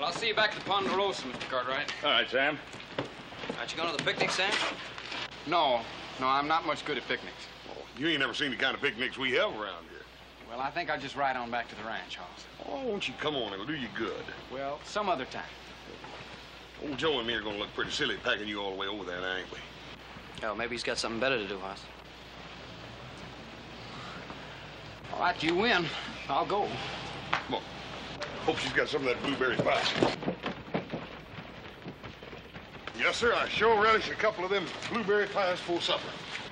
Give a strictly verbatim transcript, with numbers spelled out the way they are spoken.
Well, I'll see you back at the Ponderosa, Mister Cartwright. All right, Sam. Aren't you going to the picnic, Sam? No, no, I'm not much good at picnics. Oh, you ain't never seen the kind of picnics we have around here. Well, I think I'll just ride on back to the ranch, Hoss. Oh, won't you come on? It'll do you good. Well, some other time. Old Joe and me are going to look pretty silly packing you all the way over there, now, ain't we? Oh, maybe he's got something better to do, Hoss. All right, you win. I'll go. Come on. Hope she's got some of that blueberry pie. Yes, sir. I sure relish a couple of them blueberry pies for supper.